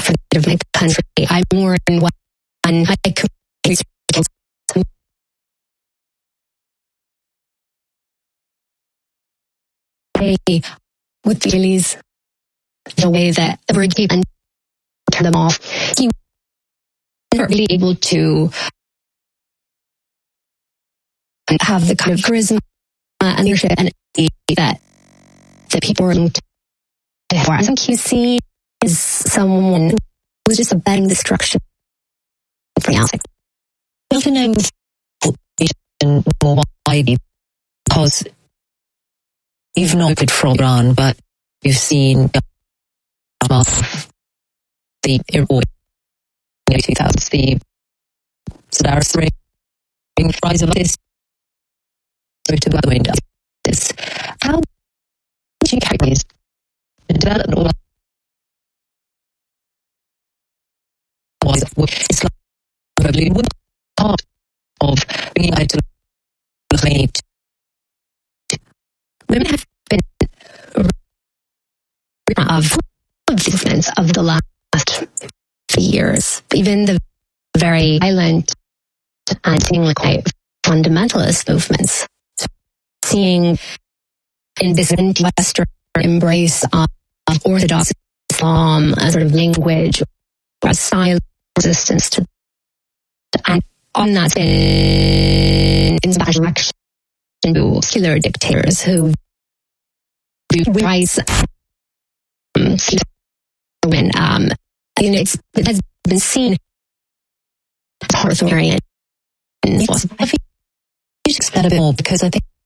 for the good of my country. I'm more than one. I could with the Achilles, the way that the word keep and turn them off. You weren't really able to have the kind of charisma and leadership and that people were looking for. I think you see is someone who was just abetting destruction from the outside. I want to know more widely because you've not played from Iran, but you've seen the Iraq 2000s, the Sadr Spring rise of this. To the wind this. How would you characterize the development of Islam revolution? What part of bringing out to the women have been of the movements of the last few years, even the very violent and seemingly quite fundamentalist movements. Seeing in this anti-Western embrace of Orthodox Islam as sort of language or a style of resistance to, and on that in reaction to secular dictators who rise when it has been seen as authoritarian. Have you just explain a bit more, because I think